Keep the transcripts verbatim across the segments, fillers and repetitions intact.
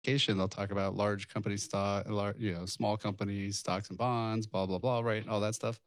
they'll talk about large company stock, lar- you know, small companies, stocks and bonds, blah, blah, blah, right? All that stuff.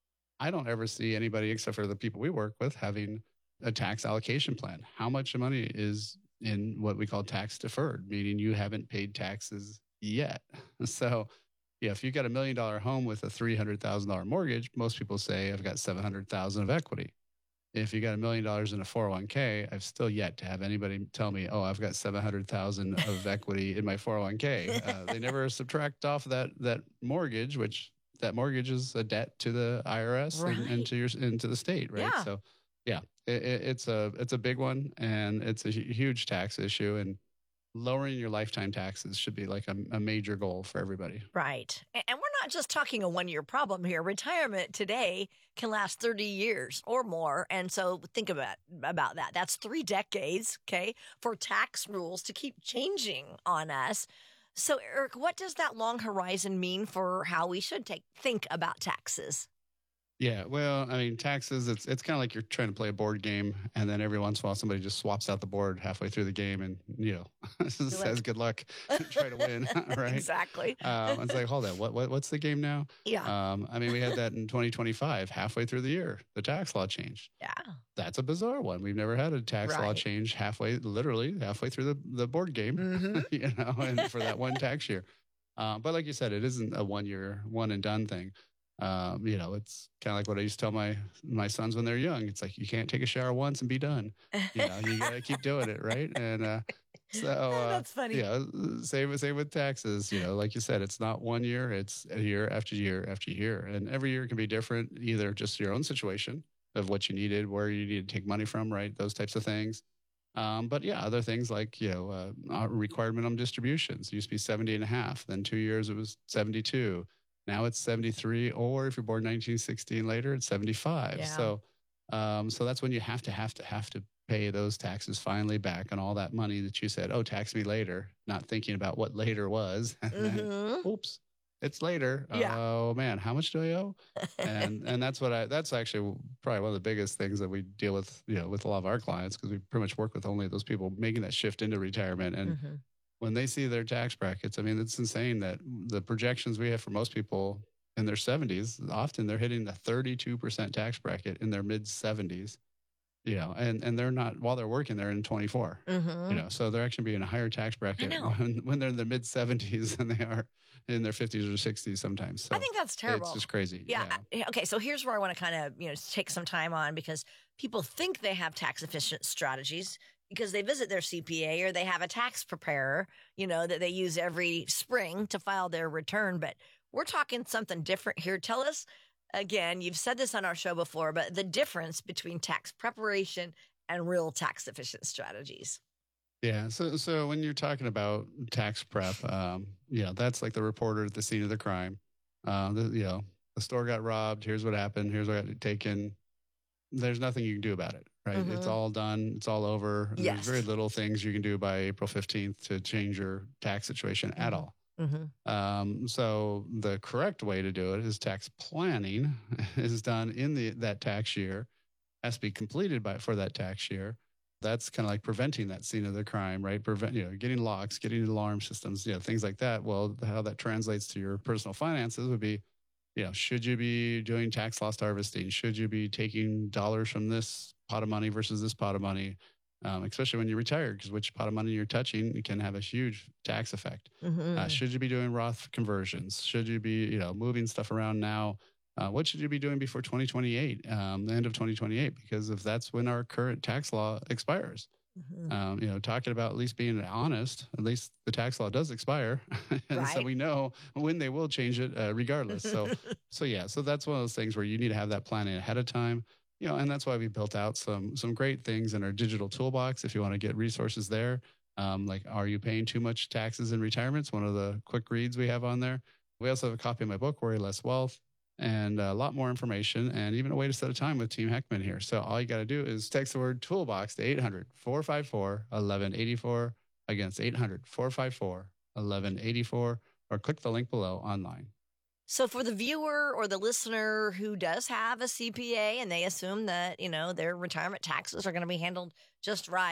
I don't ever see anybody except for the people we work with having a tax allocation plan. How much money is in what we call tax deferred, meaning you haven't paid taxes yet. So, yeah, if you got a million dollar home with a three hundred thousand dollars mortgage, most people say I've got seven hundred thousand dollars of equity. If you got a million dollars in a four oh one k, I've still yet to have anybody tell me, oh, I've got seven hundred thousand dollars of equity in my four oh one k. Uh, they never subtract off that that mortgage, which that mortgage is a debt to the I R S Right. and, and to your and to the state, right? Yeah. So, yeah, it, it, it's a it's a big one, and it's a huge tax issue, and lowering your lifetime taxes should be like a, a major goal for everybody. Right. And we're not just talking a one year problem here. Retirement today can last thirty years or more. And so think about, about that. That's three decades, okay, for tax rules to keep changing on us. So, Eric, what does that long horizon mean for how we should take think about taxes? Yeah, well, I mean, taxes, it's it's kind of like you're trying to play a board game, and then every once in a while somebody just swaps out the board halfway through the game and, you know, says good luck, try to win, right? Exactly. Um, it's like, hold on, what, what what's the game now? Yeah. Um, I mean, we had that in twenty twenty-five, halfway through the year, the tax law changed. Yeah. That's a bizarre one. We've never had a tax law Right. change halfway, literally halfway through the, the board game, Mm-hmm. you know, and for that one tax year. Um, but like you said, it isn't a one year, one and done thing. Um, you know, it's kind of like what I used to tell my my sons when they're young. It's like you can't take a shower once and be done. You know, you gotta keep doing it, right? And uh, so uh, That's funny. Yeah, same with same with taxes. You know, like you said, it's not one year; it's a year after year after year, and every year can be different. Either just your own situation of what you needed, where you need to take money from, right? Those types of things. Um, but yeah, other things like, you know, uh, required minimum distributions. It used to be seventy and a half. Then two years it was seventy-two. Now it's seventy-three, or if you're born nineteen sixty and later, it's seventy-five. Yeah. So, um, so that's when you have to have to have to pay those taxes finally back on all that money that you said, oh, tax me later, not thinking about what later was. And then, Mhm. oops, it's later. Yeah. Oh man, how much do I owe? And and that's what I that's actually probably one of the biggest things that we deal with, you know, with a lot of our clients, because we pretty much work with only those people making that shift into retirement. And Mhm. when they see their tax brackets, I mean, it's insane that the projections we have for most people in their seventies, often they're hitting the thirty-two percent tax bracket in their mid seventies, you know, and, and they're not, while they're working, they're in twenty-four, Mhm. you know, so they're actually being a higher tax bracket know. when, when they're in their mid seventies than they are in their fifties or sixties sometimes. So I think that's terrible. it's just crazy. Yeah. I- Okay. So here's where I want to kind of, you know, take some time on, because people think they have tax efficient strategies because they visit their C P A or they have a tax preparer, you know, that they use every spring to file their return. But we're talking something different here. Tell us again, you've said this on our show before, but the difference between tax preparation and real tax efficient strategies. Yeah. So, so when you're talking about tax prep, um, you know, that's like the reporter at the scene of the crime. Uh, the, you know, the store got robbed. Here's what happened. Here's what got taken. There's nothing you can do about it, right? Mhm. It's all done. It's all over. Yes. There's very little things you can do by April fifteenth to change your tax situation at Mhm. all. Mm-hmm. Um, so the correct way to do it is tax planning is done in the that tax year, has to be completed by for that tax year. That's kind of like preventing that scene of the crime, right? Prevent, you know, getting locks, getting alarm systems, you know, things like that. Well, how that translates to your personal finances would be, you know, should you be doing tax loss harvesting? Should you be taking dollars from this pot of money versus this pot of money? Um, especially when you retire, because which pot of money you're touching can have a huge tax effect. Mm-hmm. Uh, should you be doing Roth conversions? Should you be, you know, moving stuff around now? Uh, what should you be doing before twenty twenty-eight, um, the end of twenty twenty-eight? Because if that's when our current tax law expires, Mm-hmm. um, you know, talking about at least being honest, at least the tax law does expire. And so Right. we know when they will change it uh, regardless. So, so yeah, so that's one of those things where you need to have that planning ahead of time. You know, and that's why we built out some some great things in our digital toolbox. If you want to get resources there, um, like are you paying too much taxes in retirement? It's one of the quick reads we have on there. We also have a copy of my book, Worry Less Wealth, and a lot more information, and even a way to set a time with Team Heckman here. So all you got to do is text the word toolbox to eight hundred, four five four, one one eight four. Again, it's eight hundred, four five four, one one eight four, or click the link below online. So for the viewer or the listener who does have a C P A and they assume that, you know, their retirement taxes are going to be handled just right,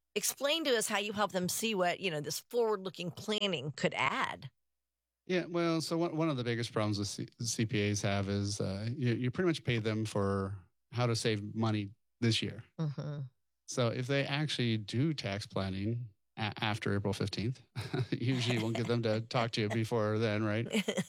Explain to us how you help them see what, you know, this forward-looking planning could add. Yeah, well, so one, one of the biggest problems with C- C P As have is uh, you, you pretty much pay them for how to save money this year. Mm-hmm. So if they actually do tax planning a- after April fifteenth, usually you won't get them to talk to you before then, right?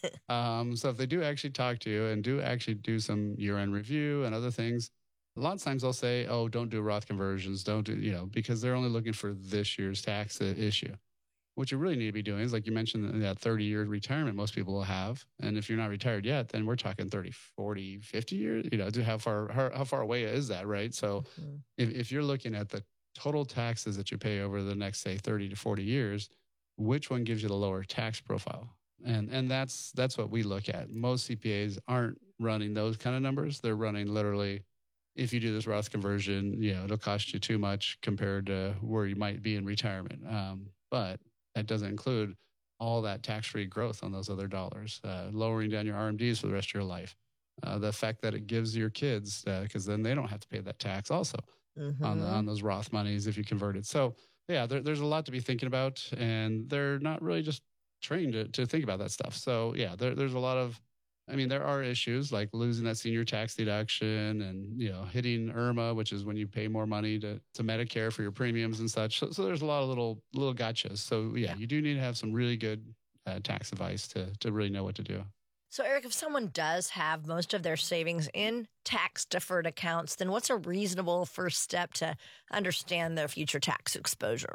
Um, so if they do actually talk to you and do actually do some year-end review and other things, a lot of times they'll say, oh, don't do Roth conversions, don't do, you know, because they're only looking for this year's tax issue. What you really need to be doing is, like you mentioned, that thirty-year retirement most people will have. And if you're not retired yet, then we're talking thirty, forty, fifty years, you know, to how far, how, how far away is that, right? So mm-hmm. if, if you're looking at the total taxes that you pay over the next, say, thirty to forty years, which one gives you the lower tax profile? And and that's that's what we look at. Most C P As aren't running those kind of numbers. They're running literally, if you do this Roth conversion, you know, it'll cost you too much compared to where you might be in retirement. Um, but that doesn't include all that tax-free growth on those other dollars, uh, lowering down your R M Ds for the rest of your life. Uh, the fact that it gives your kids, because uh, then they don't have to pay that tax also mm-hmm. on the, on those Roth monies if you convert it. So yeah, there, there's a lot to be thinking about, and they're not really just trained to, to think about that stuff. So yeah, there, there's a lot of, I mean, there are issues like losing that senior tax deduction and, you know, hitting I R M A, which is when you pay more money to, to Medicare for your premiums and such. So, so there's a lot of little little gotchas. So yeah, you do need to have some really good uh, tax advice to to really know what to do. So Eric, if someone does have most of their savings in tax deferred accounts, then what's a reasonable first step to understand their future tax exposure?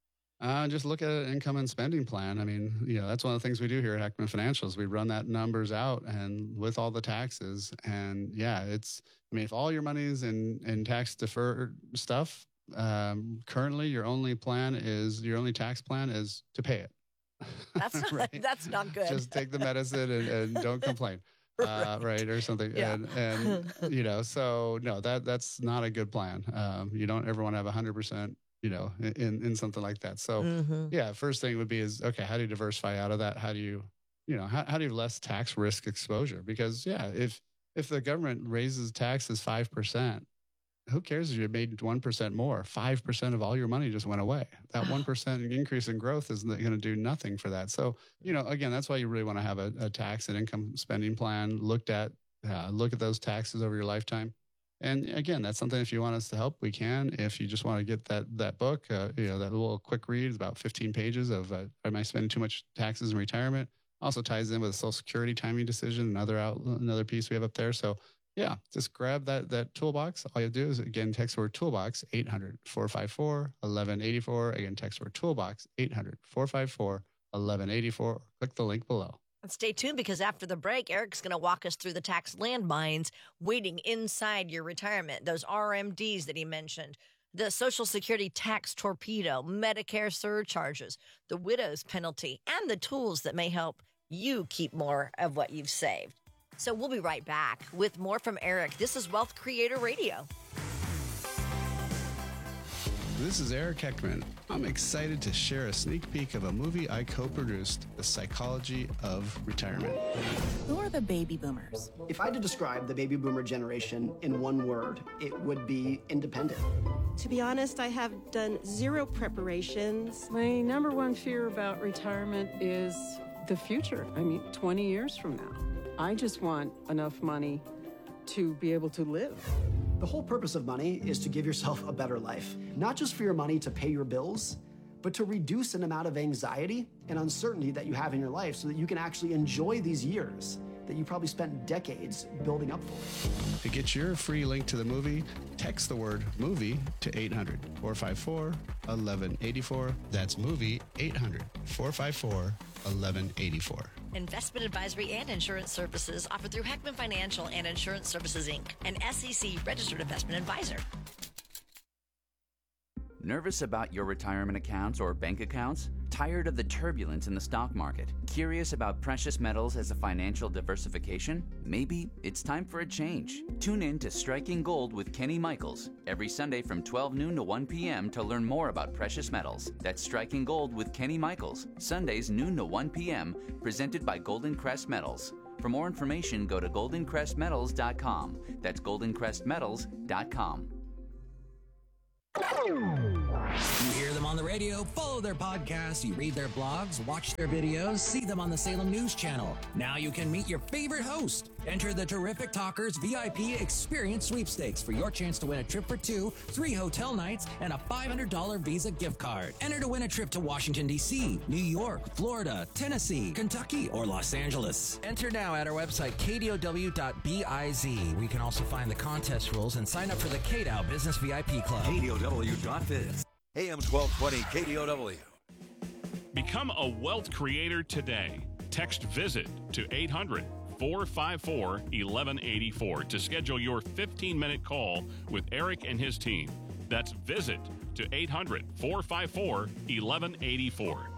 Uh, just look at an income and spending plan. I mean, you know, that's one of the things we do here at Heckman Financials. We run that numbers out and with all the taxes. And yeah, it's, I mean, if all your money is in, in tax deferred stuff, um, currently your only plan is, your only tax plan is to pay it. That's, right? That's not good. Just take the medicine and, and don't complain. Uh, right. right. Or something. Yeah. And, and, you know, so no, that, that's not a good plan. Um, you don't ever want to have a hundred percent, you know, in, in something like that. So mm-hmm. yeah, first thing would be is, okay, how do you diversify out of that? How do you, you know, how, how do you have less tax risk exposure? Because yeah, if, if the government raises taxes five percent, who cares if you made one percent more? five percent of all your money just went away. That one percent increase in growth is going to do nothing for that. So, you know, again, that's why you really want to have a, a tax and income spending plan looked at, uh, look at those taxes over your lifetime. And again, that's something, if you want us to help, we can. If you just want to get that that book, uh, you know, that little quick read is about fifteen pages of uh, am I spending too much taxes in retirement? Also ties in with a Social Security timing decision, another out, another piece we have up there. So yeah, just grab that that toolbox. All you do is, again, text word toolbox, eight hundred, four five four, eleven eighty-four. Again, text word toolbox, eight hundred, four five four, eleven eighty-four. Click the link below. And stay tuned, because after the break, Eric's going to walk us through the tax landmines waiting inside your retirement. Those R M Ds that he mentioned, the Social Security tax torpedo, Medicare surcharges, the widow's penalty, and the tools that may help you keep more of what you've saved. So we'll be right back with more from Eric. This is Wealth Creator Radio. This is Eric Heckman. I'm excited to share a sneak peek of a movie I co-produced, The Psychology of Retirement. Who are the baby boomers? If I had to describe the baby boomer generation in one word, it would be independent. To be honest, I have done zero preparations. My number one fear about retirement is the future. I mean, twenty years from now. I just want enough money to be able to live. The whole purpose of money is to give yourself a better life. Not just for your money to pay your bills, but to reduce an amount of anxiety and uncertainty that you have in your life so that you can actually enjoy these years that you probably spent decades building up for. To get your free link to the movie, text the word movie to eight hundred, four five four, eleven eighty-four. That's movie, eight hundred, four five four, eleven eighty-four. Investment advisory and insurance services offered through Heckman Financial and Insurance Services, Incorporated, an S E C registered investment advisor. Nervous about your retirement accounts or bank accounts? Tired of the turbulence in the stock market? Curious about precious metals as a financial diversification? Maybe it's time for a change. Tune in to Striking Gold with Kenny Michaels every Sunday from twelve noon to one p.m. to learn more about precious metals. That's Striking Gold with Kenny Michaels, Sundays noon to one p.m., presented by Golden Crest Metals. For more information, go to golden crest metals dot com. That's golden crest metals dot com. You hear them on the radio, follow their podcasts, you read their blogs, watch their videos, see them on the Salem News Channel. Now you can meet your favorite host. Enter the Terrific Talkers V I P Experience Sweepstakes for your chance to win a trip for two, three hotel nights, and a five hundred dollars Visa gift card. Enter to win a trip to Washington, D C, New York, Florida, Tennessee, Kentucky, or Los Angeles. Enter now at our website, k d o w dot biz, where you can also find the contest rules and sign up for the K D O W Business V I P Club. k d o w dot biz. A M twelve twenty K D O W. Become a wealth creator today. Text VISIT to eight hundred, four five four, one one eight four to schedule your fifteen minute call with Eric and his team. That's VISIT to eight hundred, four five four, one one eight four.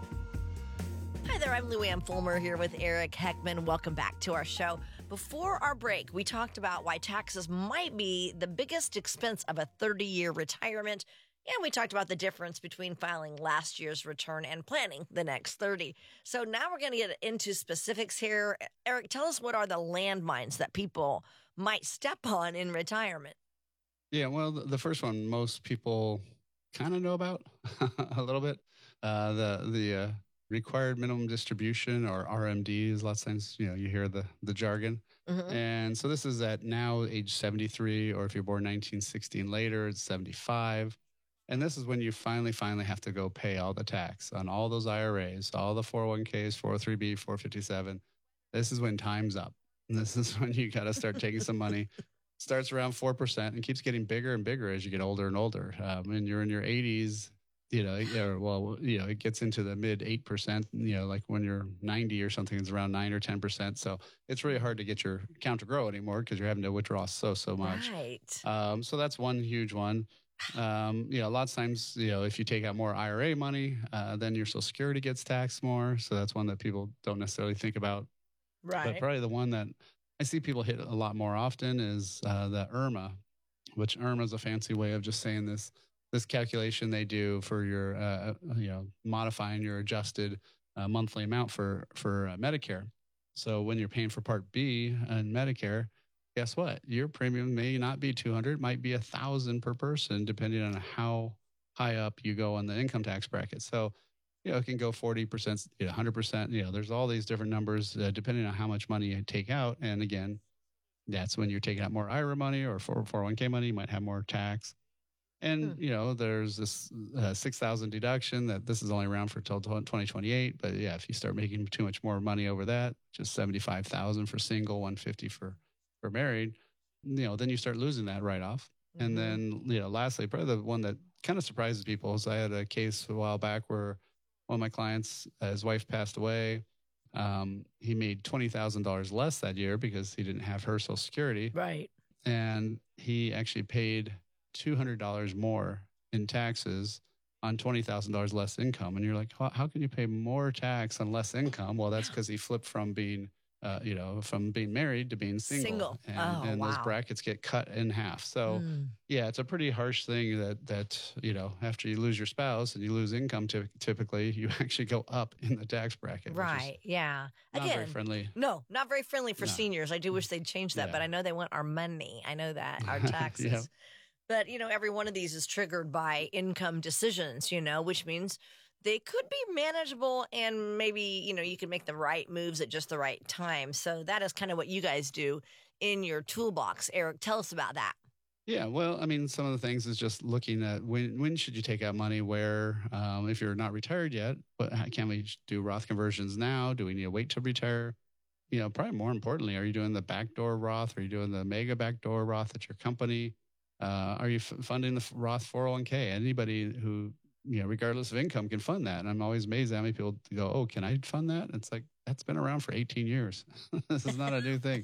Hi there, I'm Lou Ann Fulmer here with Eric Heckman. Welcome back to our show. Before our break, we talked about why taxes might be the biggest expense of a thirty-year retirement. And we talked about the difference between filing last year's return and planning the next thirty. So now we're going to get into specifics here. Eric, tell us what are the landmines that people might step on in retirement? Yeah, well, the first one most people kind of know about a little bit. Uh, the the uh, required minimum distribution, or R M Ds. Lots of times, you know, you hear the the jargon. Mm-hmm. And so this is at now age seventy-three, or if you're born nineteen sixty and later, it's seventy-five. And this is when you finally, finally have to go pay all the tax on all those I R As, all the four oh one Ks, four oh three B, four fifty-seven. This is when time's up. And this is when you got to start taking some money. Starts around four percent and keeps getting bigger and bigger as you get older and older. Um, and you're in your eighties, you know, or, well, you know, it gets into the mid eight percent, you know, like when you're ninety or something, it's around nine or ten percent. So it's really hard to get your account to grow anymore because you're having to withdraw so, so much. Right. Um, so that's one huge one. Um, you know, lots of times, you know, if you take out more I R A money, uh, then your Social Security gets taxed more. So that's one that people don't necessarily think about. Right. But probably the one that I see people hit a lot more often is uh, the I R M A, which I R M A is a fancy way of just saying this this calculation they do for your, uh, you know, modifying your adjusted uh, monthly amount for for uh, Medicare. So when you're paying for Part B and Medicare, guess what? Your premium may not be two hundred, might be a thousand per person, depending on how high up you go on the income tax bracket. So, you know, it can go forty percent, you know, one hundred percent. You know, there's all these different numbers uh, depending on how much money you take out. And again, that's when you're taking out more I R A money or four oh one K money, you might have more tax. And, hmm. you know, there's this uh, six thousand deduction that this is only around for till twenty twenty-eight. But yeah, if you start making too much more money over that, just seventy-five thousand for single, one hundred fifty for for married, you know, then you start losing that right off. Mm-hmm. And then, you know, lastly, probably the one that kind of surprises people is I had a case a while back where one of my clients, uh, his wife passed away. Um, he made twenty thousand dollars less that year because he didn't have her Social Security. Right. And he actually paid two hundred dollars more in taxes on twenty thousand dollars less income. And you're like, how, how can you pay more tax on less income? Well, that's because he flipped from being Uh, you know, from being married to being single. Single. And, oh, and wow. those brackets get cut in half. So, mm. yeah, it's a pretty harsh thing that, that, you know, after you lose your spouse and you lose income, to, typically you actually go up in the tax bracket. Right. Yeah. Not Again, very friendly. No, not very friendly for no. seniors. I do wish they'd change that, yeah. but I know they want our money. I know that, our taxes. yeah. But, you know, every one of these is triggered by income decisions, you know, which means they could be manageable and maybe, you know, you can make the right moves at just the right time. So that is kind of what you guys do in your toolbox. Eric, tell us about that. Yeah, well, I mean, some of the things is just looking at when when should you take out money, where, um, if you're not retired yet, but can we do Roth conversions now? Do we need to wait to retire? You know, probably more importantly, are you doing the backdoor Roth? Are you doing the mega backdoor Roth at your company? Uh, are you f- funding the Roth four oh one K? Anybody who, you know, regardless of income can fund that. And I'm always amazed at how many people go, oh, can I fund that? And it's like, that's been around for eighteen years. This is not a new thing.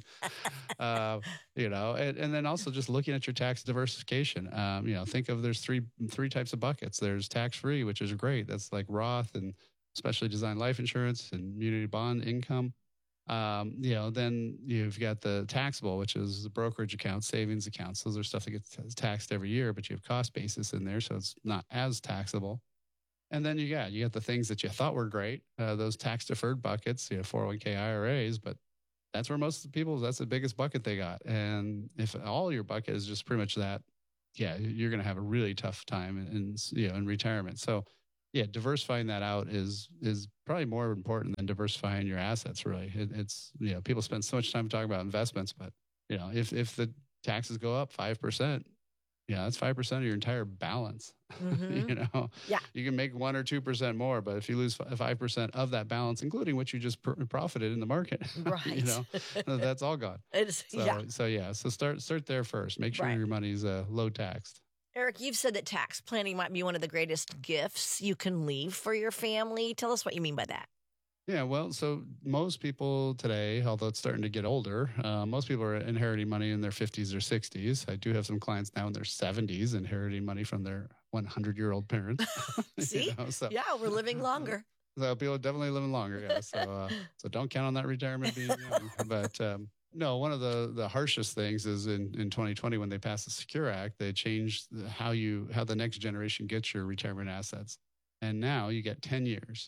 Uh, you know, and, and then also just looking at your tax diversification. Um, you know, think of there's three three types of buckets. There's tax-free, which is great. That's like Roth and specially designed life insurance and community bond income. Um, you know, then you've got the taxable, which is the brokerage accounts, savings accounts. Those are stuff that gets taxed every year, but you have cost basis in there, so it's not as taxable. And then you got you got the things that you thought were great, uh, those tax deferred buckets, you know, four oh one K I R As, but that's where most of the people, that's the biggest bucket they got. And if all your bucket is just pretty much that, yeah, you're going to have a really tough time in, in, you know, in retirement. So yeah, diversifying that out is, is probably more important than diversifying your assets. Really. It, it's, you know, people spend so much time talking about investments, but you know, if, if the taxes go up five percent, yeah, that's five percent of your entire balance. Mm-hmm. You know, yeah, you can make one or two percent more, but if you lose five percent of that balance, including what you just pr- profited in the market, right? You know, that's all gone. It's, so, yeah. so yeah, so start start there first. Make sure right. your money's uh, low taxed. Eric, you've said that tax planning might be one of the greatest gifts you can leave for your family. Tell us what you mean by that. Yeah, well, so most people today, although it's starting to get older, uh, most people are inheriting money in their fifties or sixties. I do have some clients now in their seventies inheriting money from their hundred-year-old parents. See? You know, so, yeah, we're living longer. So people are definitely living longer, yeah. So, uh, so don't count on that retirement being young. But um, no, one of the, the harshest things is in, in twenty twenty when they passed the Secure Act, they changed the, how you how the next generation gets your retirement assets, and now you get ten years.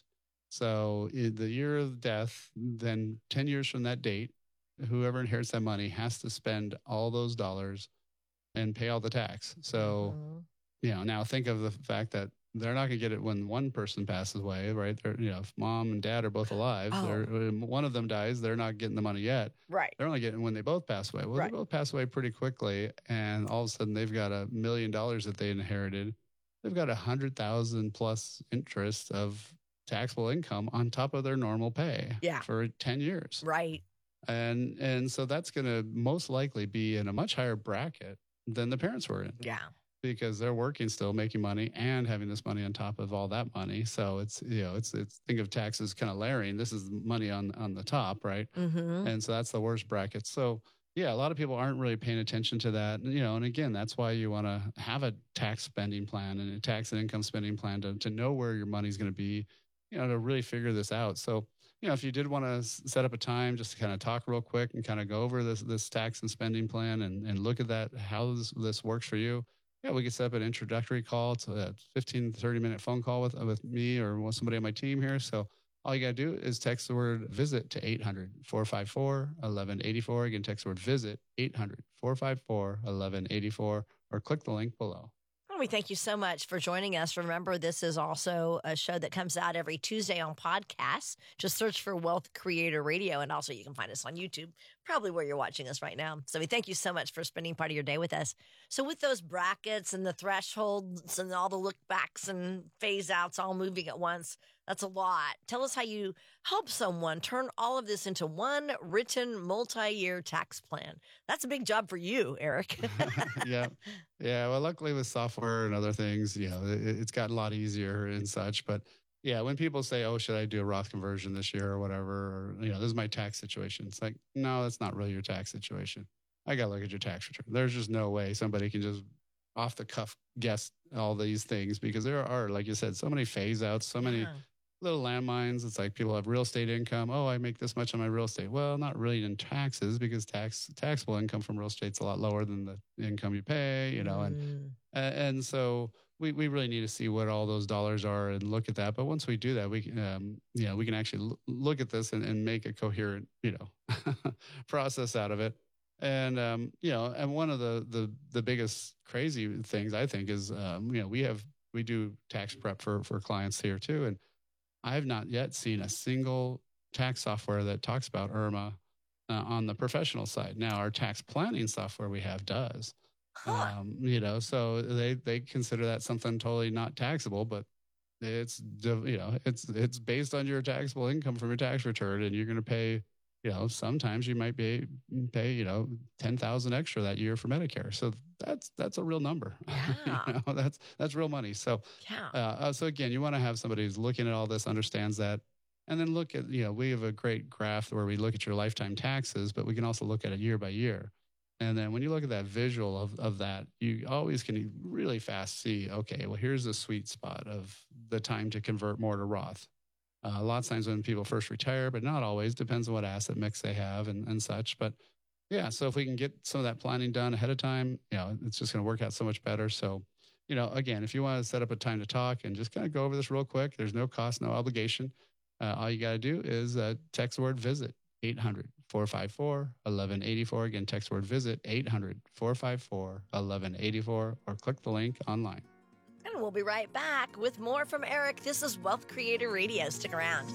So in the year of death, then ten years from that date, whoever inherits that money has to spend all those dollars and pay all the tax. So, mm-hmm. you know, now think of the fact that they're not going to get it when one person passes away, right? They're, you know, if mom and dad are both alive, oh. they're, one of them dies, they're not getting the money yet. Right. They're only getting when they both pass away. Well, right. they both pass away pretty quickly, and all of a sudden they've got a million dollars that they inherited. They've got a hundred thousand plus interest of taxable income on top of their normal pay yeah. for ten years. Right. And and so that's going to most likely be in a much higher bracket than the parents were in. Yeah. Because they're working still, making money and having this money on top of all that money. So it's, you know, it's, it's think of taxes kind of layering. This is money on, on the top, right? Mm-hmm. And so that's the worst bracket. So yeah, a lot of people aren't really paying attention to that. You know, and again, that's why you want to have a tax spending plan and a tax and income spending plan to, to know where your money's going to be, you know, to really figure this out. So, you know, if you did want to s- set up a time just to kind of talk real quick and kind of go over this, this tax and spending plan and, and look at that, how this, this works for you. Yeah, we could set up an introductory call. It's a fifteen, thirty minute phone call with, with me or with somebody on my team here. So all you got to do is text the word visit to eight hundred, four five four, one one eight four. Again, text the word visit, eight hundred, four five four, one one eight four, or click the link below. We thank you so much for joining us. Remember, this is also a show that comes out every Tuesday on podcasts. Just search for Wealth Creator Radio, and also you can find us on YouTube, probably where you're watching us right now. So we thank you so much for spending part of your day with us. So with those brackets and the thresholds and all the look backs and phase outs all moving at once, that's a lot. Tell us how you help someone turn all of this into one written multi-year tax plan. That's a big job for you, Eric. yeah. Yeah. Well, luckily with software and other things, you know, it, it's gotten a lot easier and such. But yeah, when people say, oh, should I do a Roth conversion this year or whatever, or, you know, this is my tax situation. It's like, no, that's not really your tax situation. I got to look at your tax return. There's just no way somebody can just off the cuff guess all these things because there are, like you said, so many phase outs, so many yeah. little landmines. It's like people have real estate income. Oh, I make this much on my real estate. Well, not really in taxes because tax taxable income from real estate's a lot lower than the income you pay, you know, and mm. and so we, we really need to see what all those dollars are and look at that. But once we do that, we can, um, you know, we can actually l- look at this and, and make a coherent, you know, process out of it. And, um, you know, and one of the, the, the biggest crazy things I think is, um, you know, we have, we do tax prep for, for clients here too. And I've not yet seen a single tax software that talks about I R M A uh, on the professional side. Now our tax planning software we have does, huh. um, you know, so they, they consider that something totally not taxable, but it's, you know, it's, it's based on your taxable income from your tax return, and you're going to pay, you know, sometimes you might be pay, you know, ten thousand extra that year for Medicare. So that's, that's a real number. Yeah. you know, that's, that's real money. So, yeah. uh, so again, you want to have somebody who's looking at all this, understands that, and then look at, you know, we have a great graph where we look at your lifetime taxes, but we can also look at it year by year. And then when you look at that visual of, of that, you always can really fast see, okay, well, here's the sweet spot of the time to convert more to Roth. Uh, a lot of times when people first retire, but not always, depends on what asset mix they have and, and such. But yeah, so if we can get some of that planning done ahead of time, you know, it's just going to work out so much better. So, you know, again, if you want to set up a time to talk and just kind of go over this real quick, there's no cost, no obligation. Uh, all you got to do is uh, text the word visit, eight hundred, four five four, eleven eighty-four. Again, text word visit, eight hundred, four five four, eleven eighty-four, or click the link online. And we'll be right back with more from Eric. This is Wealth Creator Radio. Stick around.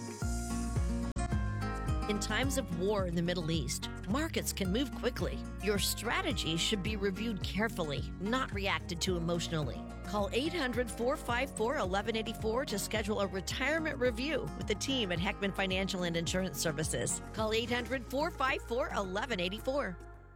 In times of war in the Middle East, markets can move quickly. Your strategy should be reviewed carefully, not reacted to emotionally. Call eight hundred, four five four, eleven eighty-four to schedule a retirement review with the team at Heckman Financial and Insurance Services. Call eight hundred, four five four, eleven eighty-four.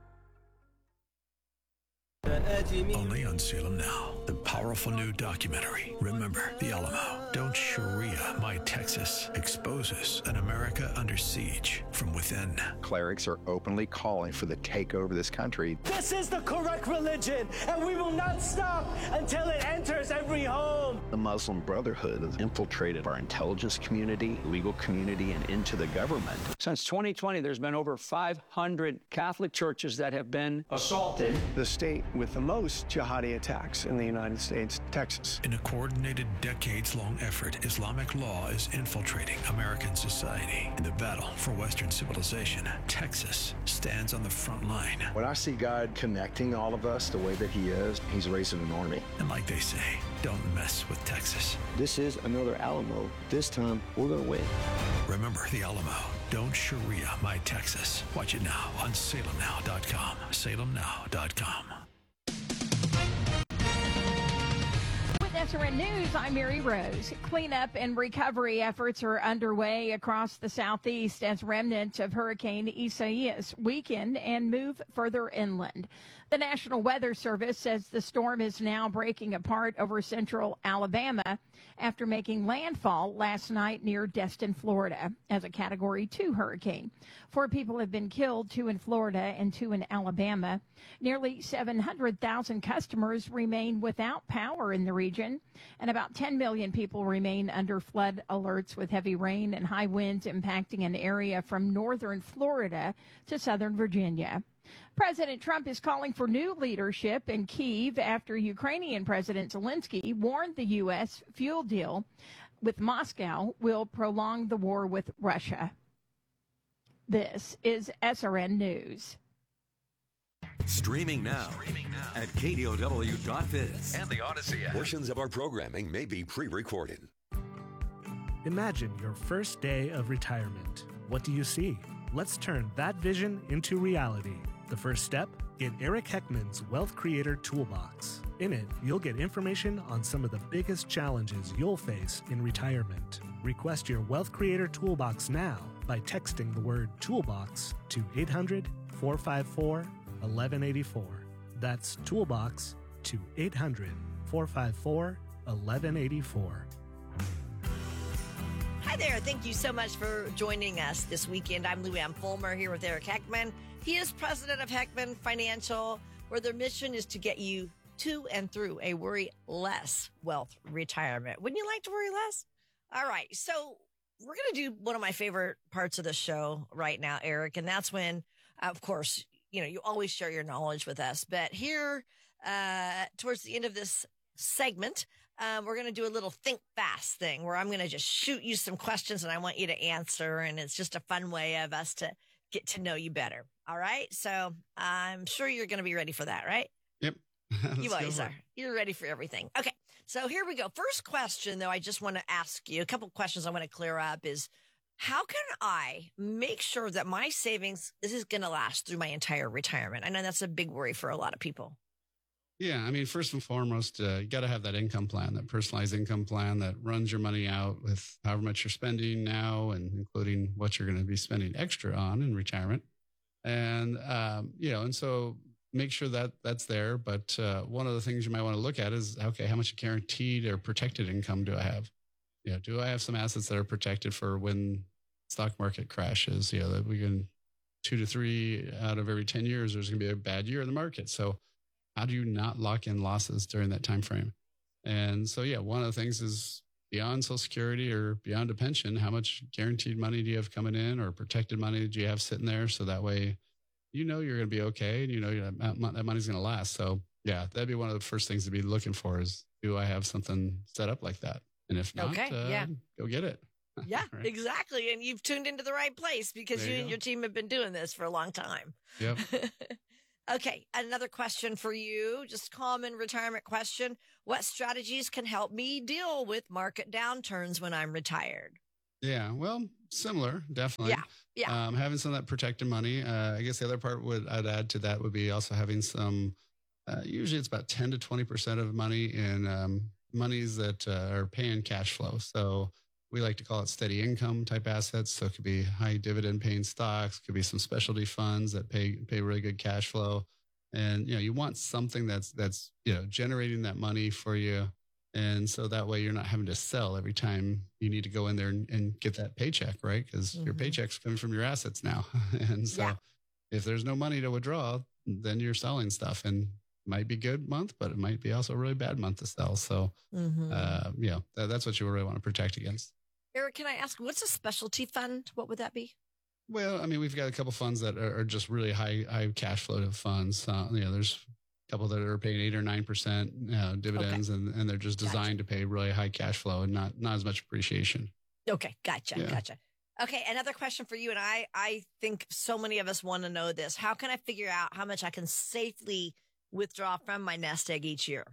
Only on Salem Now, the powerful new documentary, Remember the Alamo. Don't Sharia My Texas exposes an America under siege from within. Clerics are openly calling for the takeover of this country. This is the correct religion, and we will not stop until it enters every home. The Muslim Brotherhood has infiltrated our intelligence community, legal community, and into the government. Since twenty twenty, there's been over five hundred Catholic churches that have been assaulted. The state with the most jihadi attacks in the United States, Texas. In a coordinated, decades-long effort, Islamic law is infiltrating American society. In the battle for Western civilization, Texas stands on the front line. When I see God connecting all of us the way that he is, he's raising an army. And like they say, don't mess with Texas. This is another Alamo. This time, we're going to win. Remember the Alamo. Don't Sharia My Texas. Watch it now on salem now dot com. salem now dot com. S R N News, I'm Mary Rose. Cleanup and recovery efforts are underway across the southeast as remnants of Hurricane Isaias weaken and move further inland. The National Weather Service says the storm is now breaking apart over central Alabama after making landfall last night near Destin, Florida, as a Category two hurricane. Four people have been killed, two in Florida and two in Alabama. Nearly seven hundred thousand customers remain without power in the region, and about ten million people remain under flood alerts with heavy rain and high winds impacting an area from northern Florida to southern Virginia. President Trump is calling for new leadership in Kyiv after Ukrainian President Zelensky warned the U S fuel deal with Moscow will prolong the war with Russia. This is S R N News. Streaming now, Streaming now. At K D O W dot biz and the Odyssey app. Portions of our programming may be pre-recorded. Imagine your first day of retirement. What do you see? Let's turn that vision into reality. The first step? Get Eric Heckman's Wealth Creator Toolbox. In it, you'll get information on some of the biggest challenges you'll face in retirement. Request your Wealth Creator Toolbox now by texting the word Toolbox to eight hundred, four five four, eleven eighty-four. That's Toolbox to eight hundred, four five four, eleven eighty-four. Hi there. Thank you so much for joining us this weekend. I'm Lou Ann Fulmer here with Eric Heckman. He is president of Heckman Financial, where their mission is to get you to and through a worry-less wealth retirement. Wouldn't you like to worry less? All right. So we're going to do one of my favorite parts of the show right now, Eric, and that's when, of course, you know, you always share your knowledge with us. But here, uh, towards the end of this segment, um, we're going to do a little think fast thing where I'm going to just shoot you some questions and I want you to answer. And it's just a fun way of us to get to know you better. All right. So I'm sure you're going to be ready for that, right? Yep. You always are. You're ready for everything. Okay. So here we go. First question, though, I just want to ask you a couple questions I want to clear up is, how can I make sure that my savings this is going to last through my entire retirement? I know that's a big worry for a lot of people. Yeah. I mean, first and foremost, uh, you got to have that income plan, that personalized income plan that runs your money out with however much you're spending now and including what you're going to be spending extra on in retirement. And, um, you know, and so make sure that that's there. But uh, one of the things you might want to look at is, okay, how much guaranteed or protected income do I have? You know, do I have some assets that are protected for when stock market crashes? You know, that we can two to three out of every ten years, there's going to be a bad year in the market. So how do you not lock in losses during that time frame? And so, yeah, one of the things is beyond Social Security or beyond a pension, how much guaranteed money do you have coming in or protected money do you have sitting there? So that way, you know, you're going to be okay. And you know, that money's going to last. So yeah, that'd be one of the first things to be looking for is, do I have something set up like that? And if not, okay, uh, yeah. go get it. Yeah, Right. exactly. And you've tuned into the right place because There you you and go. your team have been doing this for a long time. Yep. Okay, another question for you, just common retirement question. What strategies can help me deal with market downturns when I'm retired? Yeah, well, similar, definitely. Yeah, yeah. Um, having some of that protected money. Uh, I guess the other part would I'd add to that would be also having some. Uh, usually, it's about ten to twenty percent of money in um, monies that uh, are paying cash flow. So we like to call it steady income type assets. So it could be high dividend paying stocks, could be some specialty funds that pay pay really good cash flow. And you know, you want something that's that's you know generating that money for you. And so that way you're not having to sell every time you need to go in there and, and get that paycheck, right? Because your Mhm. paycheck's coming from your assets now. And so Yeah. if there's no money to withdraw, then you're selling stuff, and it might be a good month, but it might be also a really bad month to sell. So, Mhm. uh, yeah, that, that's what you really want to protect against. Eric, can I ask, what's a specialty fund? What would that be? Well, I mean, we've got a couple funds that are, are just really high, high cash flow funds. Uh, you know, there's a couple that are paying eight or nine percent uh, dividends, and, and they're just designed to pay really high cash flow and not not as much appreciation. Okay, gotcha, Yeah. gotcha. Okay, another question for you, and I, I think so many of us want to know this. How can I figure out how much I can safely withdraw from my nest egg each year?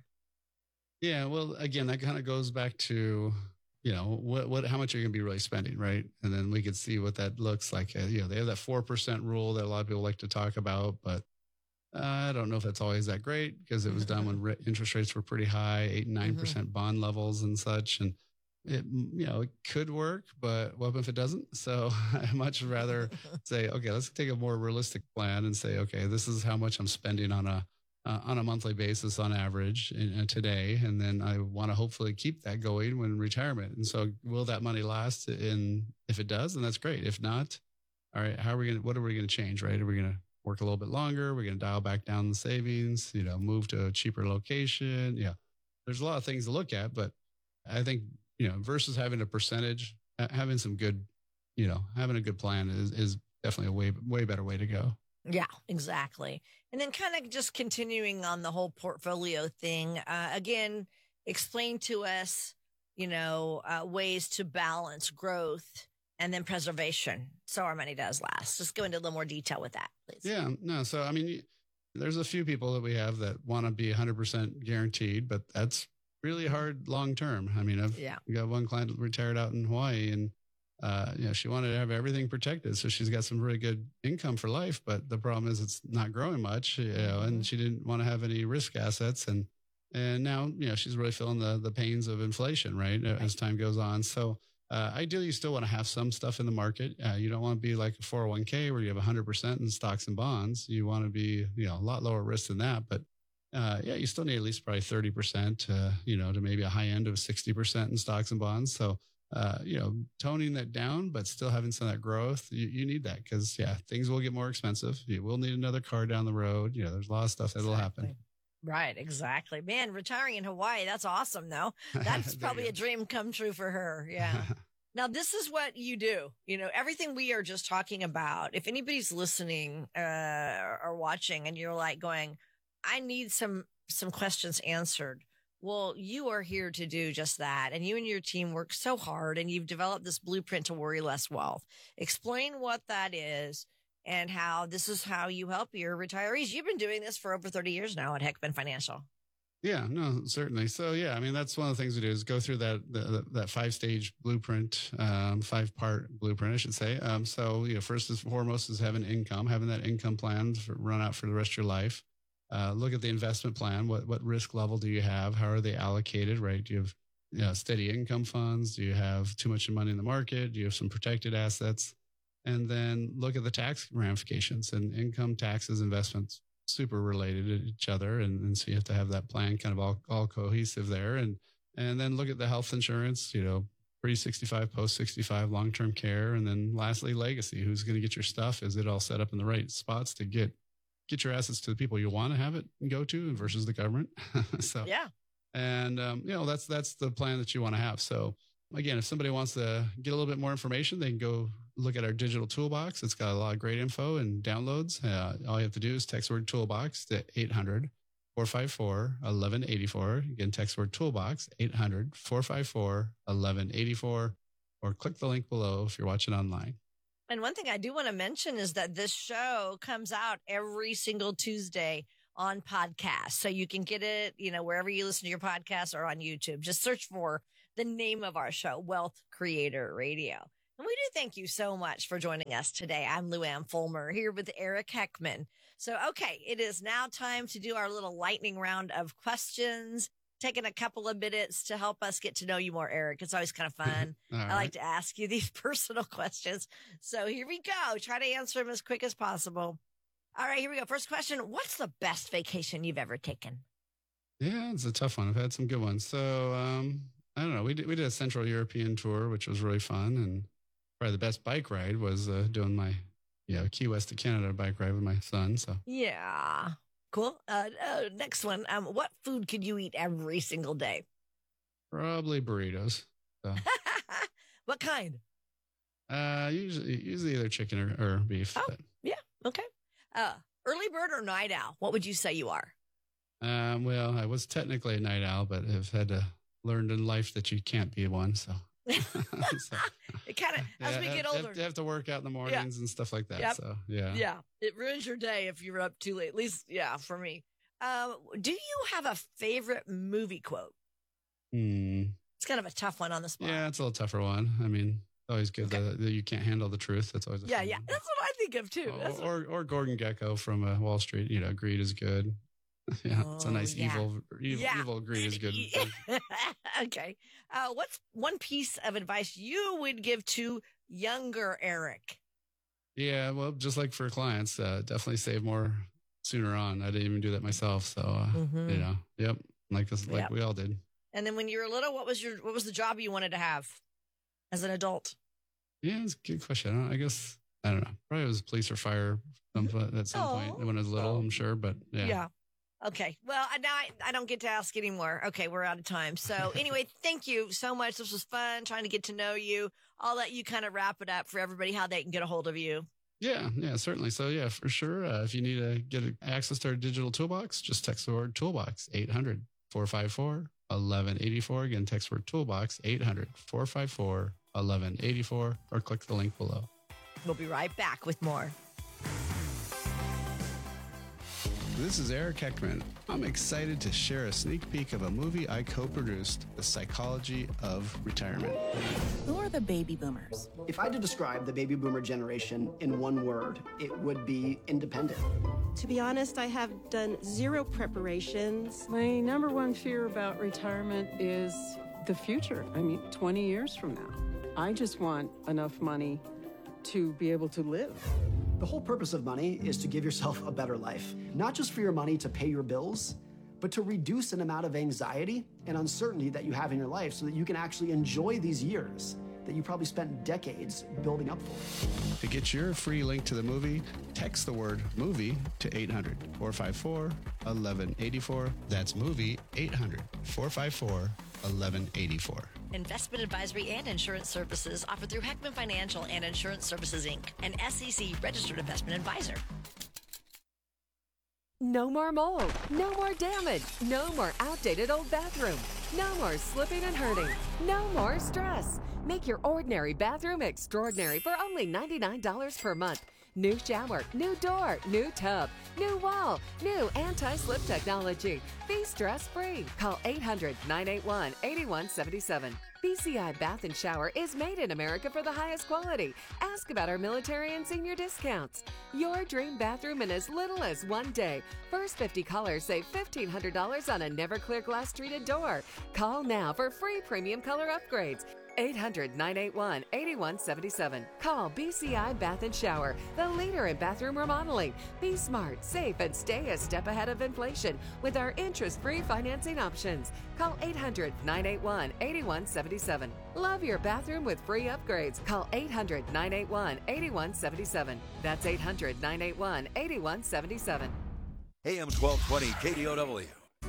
Yeah, well, again, that kind of goes back to, you know, what, what, how much are you going to be really spending, right? And then we could see what that looks like. Uh, you know, they have that four percent rule that a lot of people like to talk about, but uh, I don't know if that's always that great because it was done when re- interest rates were pretty high, eight and nine percent bond levels and such. And it, you know, it could work, but what if it doesn't? So I much rather say, okay, let's take a more realistic plan and say, okay, this is how much I'm spending on a, uh, on a monthly basis on average in, uh, today. And then I want to hopefully keep that going when retirement. And so will that money last? And if it does, then that's great. If not, all right, how are we going to, what are we going to change, right? Are we going to work a little bit longer? We're going to dial back down the savings, you know, move to a cheaper location. Yeah. There's a lot of things to look at, but I think, you know, versus having a percentage, ha- having some good, you know, having a good plan is, is definitely a way, way better way to go. Yeah, exactly. And then kind of just continuing on the whole portfolio thing, uh, again, explain to us, you know, uh, ways to balance growth and then preservation so our money does last. Just go into a little more detail with that, please. Yeah, no. So, I mean, y- there's a few people that we have that want to be one hundred percent guaranteed, but that's really hard long term. I mean, I've Yeah. got one client that retired out in Hawaii, and uh, you know, she wanted to have everything protected, so she's got some really good income for life. But the problem is, it's not growing much, you know, and she didn't want to have any risk assets, and and now you know she's really feeling the the pains of inflation, right, as time goes on. So. Uh, ideally, you still want to have some stuff in the market. Uh, you don't want to be like a four oh one k where you have one hundred percent in stocks and bonds. You want to be, you know, a lot lower risk than that. But uh, yeah, you still need at least probably thirty percent, uh, you know, to maybe a high end of sixty percent in stocks and bonds. So, uh, you know, toning that down, but still having some of that growth, you, you need that because, yeah, things will get more expensive. You will need another car down the road. You know, there's a lot of stuff that'll happen. Right, exactly. Man, retiring in Hawaii, that's awesome, though. That's probably a dream come true for her. Yeah. Now, this is what you do. You know, everything we are just talking about, if anybody's listening uh, or watching and you're like going, I need some some questions answered. Well, you are here to do just that. And you and your team work so hard and you've developed this blueprint to worry less wealth. Explain what that is and how this is how you help your retirees. You've been doing this for over thirty years now at Heckman Financial. Yeah, no, certainly. So yeah, I mean, that's one of the things we do is go through that, the, that five stage blueprint, um, five part blueprint, I should say. Um, so, you know, first and foremost is having income, having that income plan for, run out for the rest of your life. Uh, look at the investment plan. What, what risk level do you have? How are they allocated, right? Do you have, you know, steady income funds? Do you have too much money in the market? Do you have some protected assets? And then look at the tax ramifications and income, taxes, investments, super related to each other. And, and so you have to have that plan kind of all, all cohesive there. And, and then look at the health insurance, you know, pre sixty-five, post sixty-five, long-term care. And then lastly, legacy, who's going to get your stuff? Is it all set up in the right spots to get, get your assets to the people you want to have it and go to versus the government? So, yeah. And, um, you know, that's, that's the plan that you want to have. So again, if somebody wants to get a little bit more information, they can go look at our digital toolbox. It's got a lot of great info and downloads. Uh, all you have to do is text word toolbox to eight hundred, four five four, one one eight four. Again, text word toolbox, eight hundred, four five four, one one eight four. or click the link below if you're watching online. And one thing I do want to mention is that this show comes out every single Tuesday on podcast. So you can get it, you know, wherever you listen to your podcast or on YouTube. Just search for the name of our show, Wealth Creator Radio. And we do thank you so much for joining us today. I'm Lou Ann Fulmer here with Eric Heckman. So, okay, it is now time to do our little lightning round of questions. Taking a couple of minutes to help us get to know you more, Eric. It's always kind of fun. I right. like to ask you these personal questions. So here we go. Try to answer them as quick as possible. All right, here we go. First question. What's the best vacation you've ever taken? Yeah, it's a tough one. I've had some good ones. So, um, I don't know. We did, we did a Central European tour, which was really fun. And probably the best bike ride was uh, doing my, you know, Key West to Canada bike ride with my son. So Yeah. Cool. Uh, uh, next one. Um, what food could you eat every single day? probably burritos. So. What kind? Uh, usually, usually either chicken or, or beef. Oh, but. yeah. Okay. Uh, early bird or night owl? What would you say you are? Um, well, I was technically a night owl, but have had to learn in life that you can't be one. So, so it kind of, as yeah, we get have, older, have, have to work out in the mornings yeah. and stuff like that. Yep. So, yeah. Yeah. It ruins your day if you're up too late. At least, yeah, for me. Um, do you have a favorite movie quote? Hmm. It's kind of a tough one on the spot. Yeah, it's a little tougher one. I mean, it's always good okay. that, that you can't handle the truth. That's always a yeah, fun yeah. one. That's what I think of too. Or, or, or Gordon Gekko from uh, Wall Street. You know, greed is good. Yeah, oh, it's a nice yeah. evil, evil, yeah. evil greed is good. Okay. Uh, what's one piece of advice you would give to younger Eric? Yeah, well, just like for clients, uh, definitely save more sooner on. I didn't even do that myself. So, uh, mm-hmm. you know, yep. Like this, like yep. we all did. And then when you were little, what was your, what was the job you wanted to have as an adult? Yeah, it's a good question. I, don't, I guess, I don't know. Probably it was police or fire some, at some oh. point when I was little, I'm sure, but yeah. Yeah. Okay. Well, now I, I don't get to ask anymore. Okay. We're out of time. So anyway, thank you so much. This was fun trying to get to know you. I'll let you kind of wrap it up for everybody, how they can get a hold of you. Yeah, yeah, certainly. So yeah, for sure. Uh, if you need to get access to our digital toolbox, just text the word toolbox, eight hundred, four five four, eleven eighty-four. Again, text word toolbox, eight hundred, four five four, eleven eighty-four, or click the link below. We'll be right back with more. This is Eric Heckman. I'm excited to share a sneak peek of a movie I co-produced, The Psychology of Retirement. Who are the baby boomers? If I had to describe the baby boomer generation in one word, it would be independent. To be honest, I have done zero preparations. My number one fear about retirement is the future. I mean, twenty years from now. I just want enough money to be able to live. The whole purpose of money is to give yourself a better life, not just for your money to pay your bills, but to reduce an amount of anxiety and uncertainty that you have in your life so that you can actually enjoy these years that you probably spent decades building up for. To get your free link to the movie, text the word movie to eight hundred, four five four, eleven eighty-four. That's movie, eight hundred, four five four, eleven eighty-four. Investment advisory and insurance services offered through Heckman Financial and Insurance Services, Incorporated, an S E C registered investment advisor. No more mold, no more damage, no more outdated old bathroom, no more slipping and hurting, no more stress. Make your ordinary bathroom extraordinary for only ninety-nine dollars per month. New shower, new door, new tub, new wall, new anti-slip technology. Be stress-free. Call eight hundred, nine eight one, eight one seven seven. B C I Bath and Shower is made in America for the highest quality. Ask about our military and senior discounts. Your dream bathroom in as little as one day. First fifty callers save fifteen hundred dollars on a never clear glass treated door. Call now for free premium color upgrades. eight hundred, nine eight one, eight one seven seven. Call B C I Bath and Shower, the leader in bathroom remodeling. Be smart, safe, and stay a step ahead of inflation with our interest-free financing options. Call eight hundred, nine eight one, eight one seven seven. Love your bathroom with free upgrades. Call eight hundred, nine eight one, eight one seven seven. That's eight hundred, nine eight one, eight one seven seven. A M twelve twenty K D O W.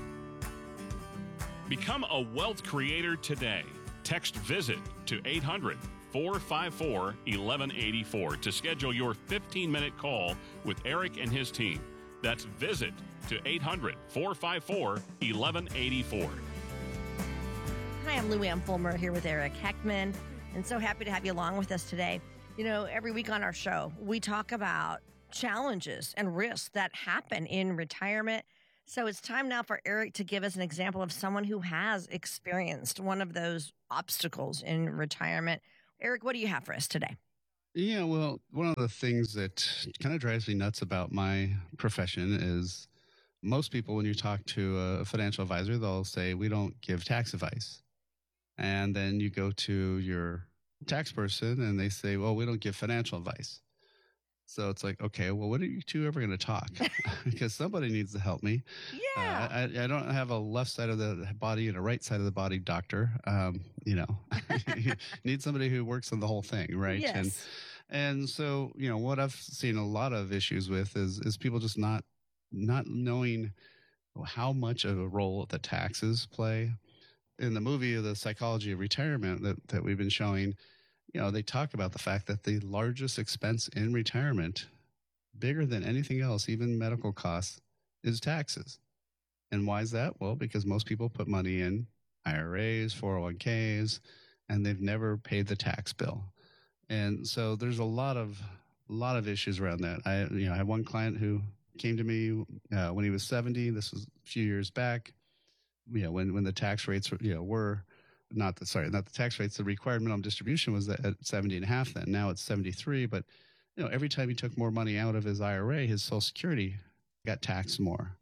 Become a wealth creator today. Text VISIT to eight hundred, four five four, eleven eighty-four to schedule your fifteen-minute call with Eric and his team. That's VISIT to eight hundred, four five four, eleven eighty-four. Hi, I'm Lou Ann Fulmer here with Eric Heckman. and so happy to have you along with us today. You know, every week on our show, we talk about challenges and risks that happen in retirement. So it's time now for Eric to give us an example of someone who has experienced one of those obstacles in retirement. Eric, what do you have for us today? Yeah, well, one of the things that kind of drives me nuts about my profession is most people, when you talk to a financial advisor, they'll say, we don't give tax advice. And then you go to your tax person and they say, well, we don't give financial advice. So it's like, okay, well, when are you two ever going to talk? Because somebody needs to help me. Yeah. Uh, I, I don't have a left side of the body and a right side of the body doctor. Um, you know, you need somebody who works on the whole thing, right? Yes. And and so, you know, what I've seen a lot of issues with is is people just not not knowing how much of a role the taxes play. In the movie, The Psychology of Retirement that, that we've been showing, you know, they talk about the fact that the largest expense in retirement, bigger than anything else, even medical costs, is taxes. And why is that? Well, because most people put money in I R As, four oh one k's, and they've never paid the tax bill. And so there's a lot of a lot of issues around that. I, you know, I had one client who came to me uh, when he was seventy. This was a few years back. You know, when when the tax rates were, you know, were not the sorry, not the tax rates. The required minimum distribution was at seventy and a half. Then now it's seventy-three. But you know, every time he took more money out of his I R A, his Social Security got taxed more.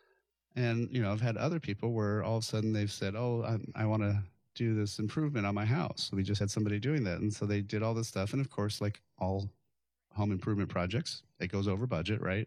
And you know, I've had other people where all of a sudden they've said, "Oh, I, I want to do this improvement on my house." So we just had somebody doing that, and so they did all this stuff. And of course, like all home improvement projects, it goes over budget, right?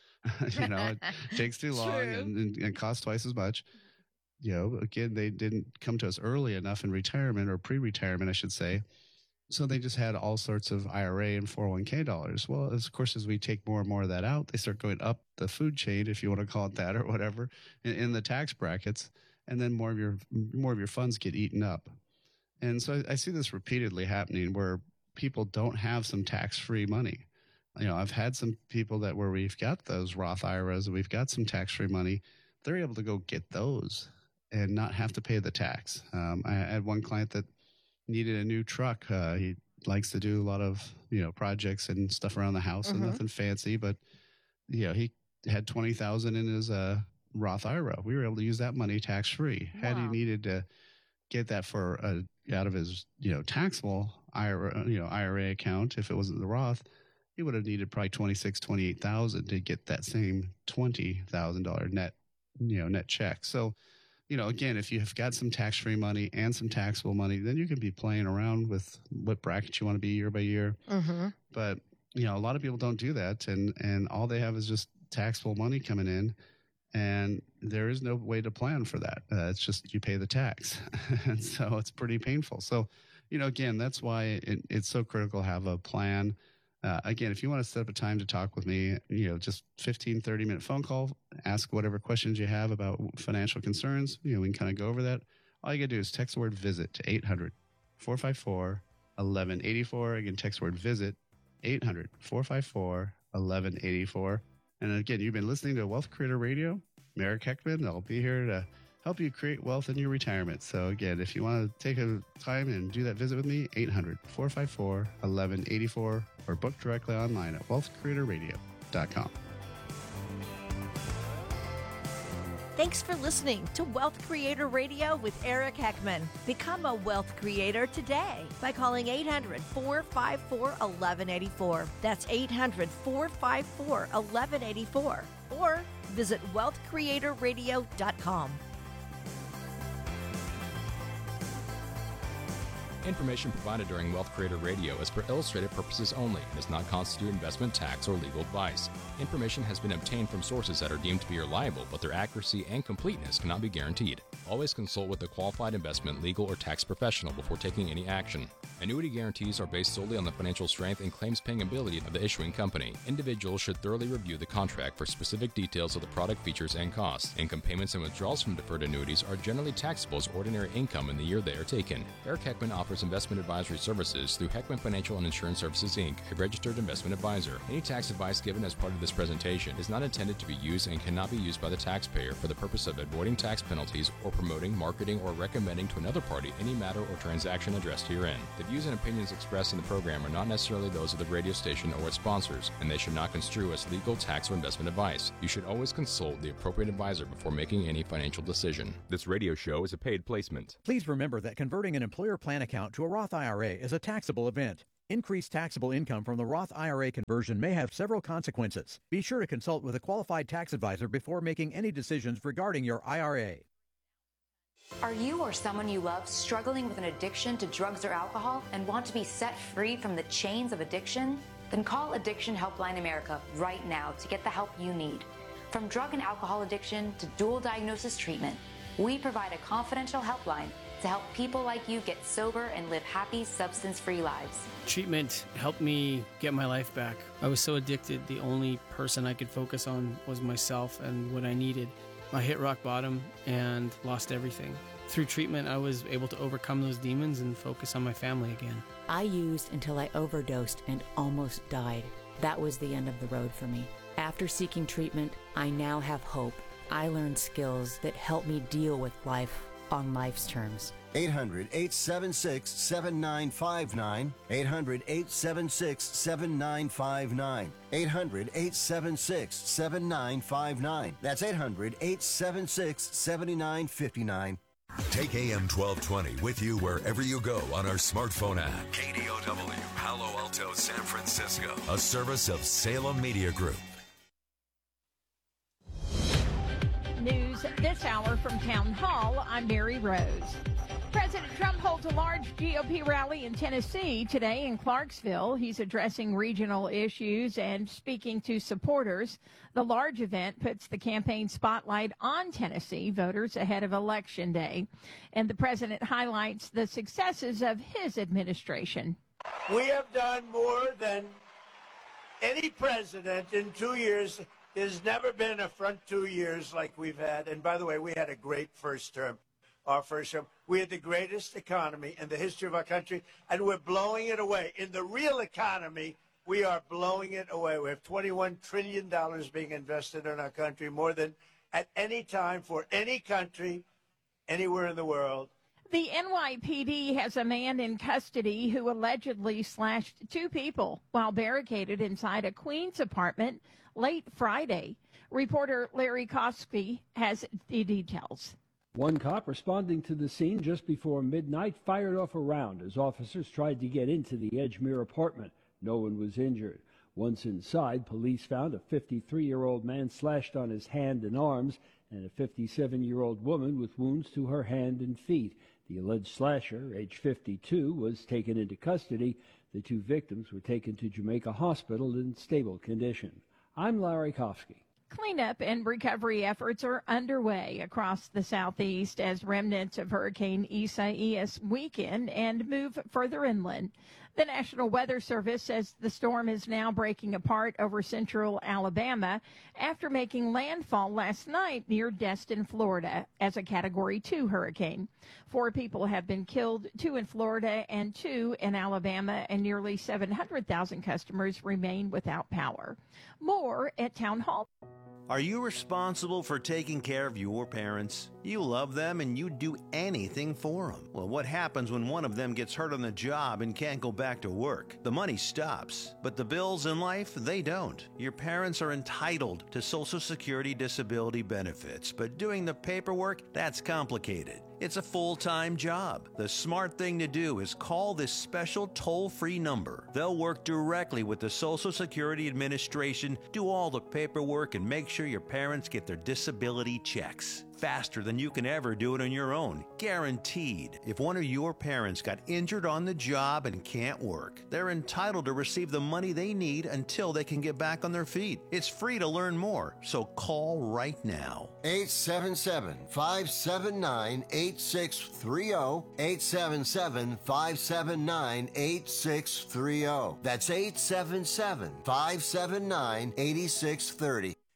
You know, it takes too long and, and, and costs twice as much. You know, again, they didn't come to us early enough in retirement or pre-retirement, I should say. So they just had all sorts of I R A and four oh one k dollars. Well, as, of course, as we take more and more of that out, they start going up the food chain, if you want to call it that or whatever, in, in the tax brackets. And then more of your more of your funds get eaten up. And so I, I see this repeatedly happening where people don't have some tax-free money. You know, I've had some people that where we've got those Roth I R As and we've got some tax-free money, they're able to go get those and not have to pay the tax. Um, I had one client that needed a new truck. Uh, he likes to do a lot of, you know, projects and stuff around the house mm-hmm. and nothing fancy, but, you know, he had twenty thousand dollars in his uh, Roth I R A. We were able to use that money tax-free. Wow. Had he needed to get that for uh, out of his, you know, taxable I R A, you know, I R A account, if it wasn't the Roth, he would have needed probably twenty-six, twenty-eight thousand to get that same twenty thousand dollars net, you know, net check. So, you know, again, if you have got some tax-free money and some taxable money, then you can be playing around with what bracket you want to be year by year. Mm-hmm. But, you know, a lot of people don't do that. And, and all they have is just taxable money coming in. And there is no way to plan for that. Uh, it's just you pay the tax. And so it's pretty painful. So, you know, again, that's why it, it's so critical to have a plan. Uh, again, if you want to set up a time to talk with me, you know, just fifteen, thirty minute phone call, ask whatever questions you have about financial concerns. You know, we can kind of go over that. All you got to do is text the word visit to eight hundred, four five four, eleven eighty-four. Again, text the word visit, eight hundred, four five four, eleven eighty-four. And again, you've been listening to Wealth Creator Radio. I'm Eric Heckman. I'll be here to help you create wealth in your retirement. So again, if you want to take a time and do that visit with me, eight hundred, four five four, eleven eighty-four, or book directly online at wealth creator radio dot com. Thanks for listening to Wealth Creator Radio with Eric Heckman. Become a wealth creator today by calling eight hundred, four five four, eleven eighty-four. That's eight hundred, four five four, eleven eighty-four. Or visit wealth creator radio dot com. Information provided during Wealth Creator Radio is for illustrative purposes only and does not constitute investment, tax, or legal advice. Information has been obtained from sources that are deemed to be reliable, but their accuracy and completeness cannot be guaranteed. Always consult with a qualified investment, legal, or tax professional before taking any action. Annuity guarantees are based solely on the financial strength and claims-paying ability of the issuing company. Individuals should thoroughly review the contract for specific details of the product features and costs. Income payments and withdrawals from deferred annuities are generally taxable as ordinary income in the year they are taken. Eric Heckman offers investment advisory services through Heckman Financial and Insurance Services, Incorporated, a registered investment advisor. Any tax advice given as part of this presentation is not intended to be used and cannot be used by the taxpayer for the purpose of avoiding tax penalties or promoting, marketing, or recommending to another party any matter or transaction addressed herein. The views and opinions expressed in the program are not necessarily those of the radio station or its sponsors, and they should not construe as legal, tax, or investment advice. You should always consult the appropriate advisor before making any financial decision. This radio show is a paid placement. Please remember that converting an employer plan account to a Roth I R A is a taxable event. Increased taxable income from the Roth I R A conversion may have several consequences. Be sure to consult with a qualified tax advisor before making any decisions regarding your I R A. Are you or someone you love struggling with an addiction to drugs or alcohol and want to be set free from the chains of addiction? Then call Addiction Helpline America right now to get the help you need. From drug and alcohol addiction to dual diagnosis treatment, we provide a confidential helpline to help people like you get sober and live happy, substance-free lives. Treatment helped me get my life back. I was so addicted, the only person I could focus on was myself and what I needed. I hit rock bottom and lost everything. Through treatment, I was able to overcome those demons and focus on my family again. I used until I overdosed and almost died. That was the end of the road for me. After seeking treatment, I now have hope. I learned skills that help me deal with life on life's terms. eight hundred, eight seven six, seven nine five nine. eight hundred, eight seven six, seven nine five nine. eight hundred, eight seven six, seven nine five nine. That's eight hundred, eight seven six, seven nine five nine. Take A M twelve twenty with you wherever you go on our smartphone app. K D O W, Palo Alto, San Francisco. A service of Salem Media Group. News this hour from Town Hall. I'm Mary Rose. President Trump holds a large G O P rally in Tennessee today in Clarksville. He's addressing regional issues and speaking to supporters. The large event puts the campaign spotlight on Tennessee voters ahead of Election Day. And the president highlights the successes of his administration. We have done more than any president in two years. There's never been a front two years like we've had. And by the way, we had a great first term. Our first term. We had the greatest economy in the history of our country, and we're blowing it away. In the real economy, we are blowing it away. We have twenty-one trillion dollars being invested in our country, more than at any time for any country, anywhere in the world. The N Y P D has a man in custody who allegedly slashed two people while barricaded inside a Queens apartment late Friday. Reporter Larry Kosky has the details. One cop responding to the scene just before midnight fired off a round as officers tried to get into the Edgemere apartment. No one was injured. Once inside, police found a fifty-three-year-old man slashed on his hand and arms and a fifty-seven-year-old woman with wounds to her hand and feet. The alleged slasher, age fifty-two, was taken into custody. The two victims were taken to Jamaica Hospital in stable condition. I'm Larry Kofsky. Cleanup and recovery efforts are underway across the southeast as remnants of Hurricane Isaias weaken and move further inland. The National Weather Service says the storm is now breaking apart over central Alabama after making landfall last night near Destin, Florida, as a Category two hurricane. Four people have been killed, two in Florida and two in Alabama, and nearly seven hundred thousand customers remain without power. More at Town Hall. Are you responsible for taking care of your parents? You love them and you'd do anything for them. Well, what happens when one of them gets hurt on the job and can't go back to work? The money stops, but the bills in life, they don't. Your parents are entitled to Social Security disability benefits, but doing the paperwork, that's complicated. It's a full-time job. The smart thing to do is call this special toll-free number. They'll work directly with the Social Security Administration, do all the paperwork, and make sure your parents get their disability checks. Faster than you can ever do it on your own. Guaranteed. If one of your parents got injured on the job and can't work, they're entitled to receive the money they need until they can get back on their feet. It's free to learn more, so call right now. eight seven seven, five seven nine, eight six three zero. eight seven seven, five seven nine, eight six three zero. That's eight seven seven, five seven nine, eight six three zero.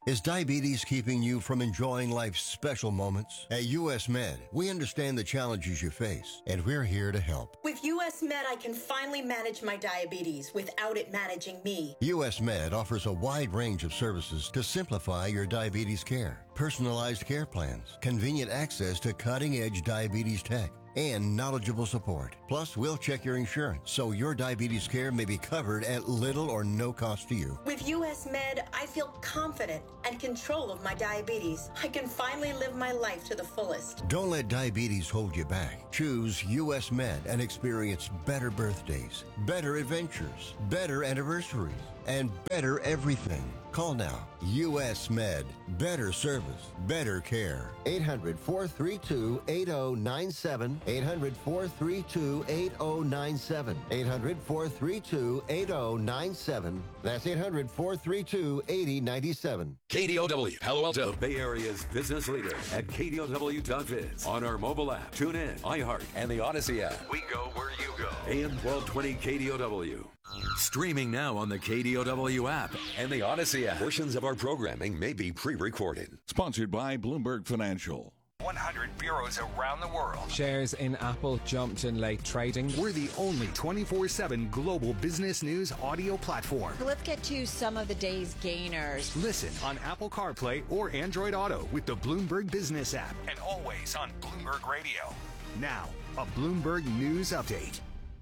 Is diabetes keeping you from enjoying life's special moments? At U S Med, we understand the challenges you face, and we're here to help. With U S Med, I can finally manage my diabetes without it managing me. U S Med offers a wide range of services to simplify your diabetes care. Personalized care plans, convenient access to cutting-edge diabetes tech, and knowledgeable support. Plus, we'll check your insurance so your diabetes care may be covered at little or no cost to you. With U S Med, I feel confident and control of my diabetes. I can finally live my life to the fullest. Don't let diabetes hold you back. Choose U S Med and experience better birthdays, better adventures, better anniversaries, and better everything. Call now. U S Med. Better service. Better care. eight hundred, four three two, eight oh nine seven. eight hundred, four three two, eight oh nine seven. eight hundred, four three two, eight oh nine seven. That's eight hundred, four three two, eight oh nine seven. K D O W, Palo Alto, Bay Area's business leader at K D O W dot biz. On our mobile app, tune in, iHeart, and the Odyssey app. We go where you go. A M twelve twenty K D O W. Streaming now on the K D O W app and the Odyssey app. Portions of our programming may be pre-recorded. Sponsored by Bloomberg Financial. one hundred bureaus around the world. Shares in Apple jumped in late trading. We're the only twenty-four seven global business news audio platform. Let's get to some of the day's gainers. Listen on Apple CarPlay or Android Auto with the Bloomberg Business app. And always on Bloomberg Radio. Now, a Bloomberg News Update.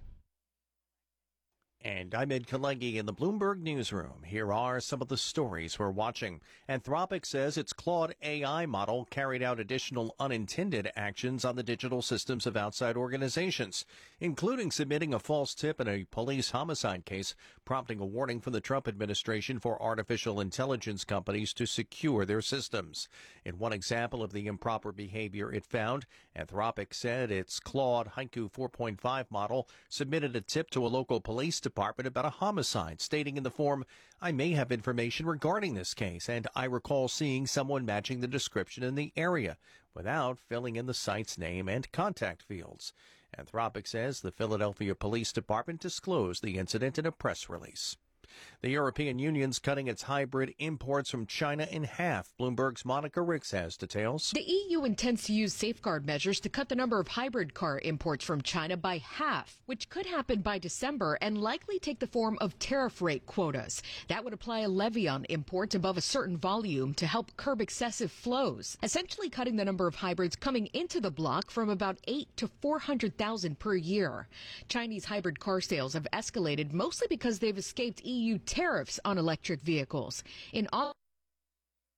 And I'm Ed Kalegi in the Bloomberg Newsroom. Here are some of the stories we're watching. Anthropic says its Claude A I model carried out additional unintended actions on the digital systems of outside organizations, including submitting a false tip in a police homicide case, prompting a warning from the Trump administration for artificial intelligence companies to secure their systems. In one example of the improper behavior it found, Anthropic said its Claude Haiku four point five model submitted a tip to a local police department Department about a homicide, stating in the form, "I may have information regarding this case, and I recall seeing someone matching the description in the area," without filling in the site's name and contact fields. Anthropic says the Philadelphia Police Department disclosed the incident in a press release. The European Union's cutting its hybrid imports from China in half. Bloomberg's Monica Ricks has details. The E U intends to use safeguard measures to cut the number of hybrid car imports from China by half, which could happen by December and likely take the form of tariff rate quotas. That would apply a levy on imports above a certain volume to help curb excessive flows, essentially cutting the number of hybrids coming into the bloc from about eight to four hundred thousand per year. Chinese hybrid car sales have escalated mostly because they've escaped E U tariffs on electric vehicles. In August,